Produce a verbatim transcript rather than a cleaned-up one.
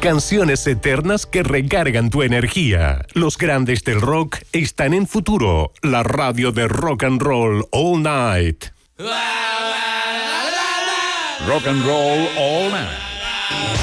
Canciones eternas que recargan tu energía. Los grandes del rock están en Futuro, la radio de rock and roll all night. Rock and roll all night.